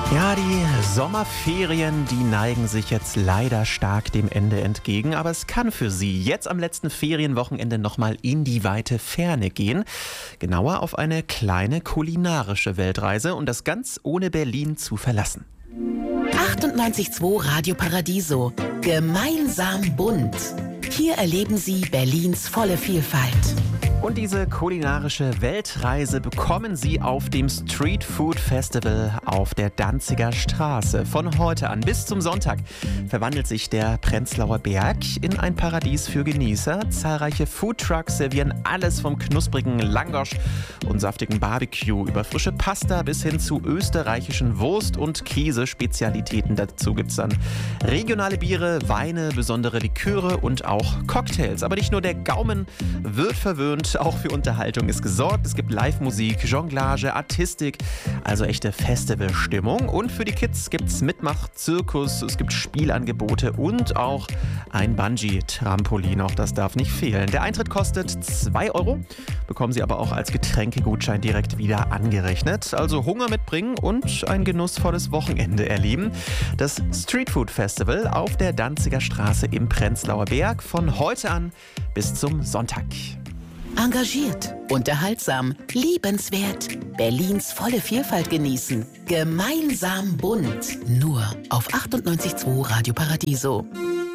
Ja, die Sommerferien, die neigen sich jetzt leider stark dem Ende entgegen, aber es kann für Sie jetzt am letzten Ferienwochenende nochmal in die weite Ferne gehen. Genauer auf eine kleine kulinarische Weltreise und das ganz ohne Berlin zu verlassen. 98.2 Radio Paradiso. Gemeinsam bunt. Hier erleben Sie Berlins volle Vielfalt. Und diese kulinarische Weltreise bekommen Sie auf dem Street Food Festival auf der Danziger Straße. Von heute an bis zum Sonntag verwandelt sich der Prenzlauer Berg in ein Paradies für Genießer. Zahlreiche Foodtrucks servieren alles vom knusprigen Langosch und saftigen Barbecue über frische Pasta bis hin zu österreichischen Wurst- und Käsespezialitäten. Dazu gibt es dann regionale Biere, Weine, besondere Liköre und auch Cocktails. Aber nicht nur der Gaumen wird verwöhnt, auch für Unterhaltung ist gesorgt. Es gibt Live-Musik, Jonglage, Artistik, also echte Festivalstimmung. Und für die Kids gibt es Mitmach-Zirkus, es gibt Spielangebote und auch ein Bungee-Trampolin. Auch das darf nicht fehlen. Der Eintritt kostet 2 €, bekommen Sie aber auch als Getränkegutschein direkt wieder angerechnet. Also Hunger mitbringen und ein genussvolles Wochenende erleben. Das Street Food Festival auf der Danziger Straße im Prenzlauer Berg von heute an bis zum Sonntag. Engagiert, unterhaltsam, liebenswert. Berlins volle Vielfalt genießen. Gemeinsam bunt. Nur auf 98.2 Radio Paradiso.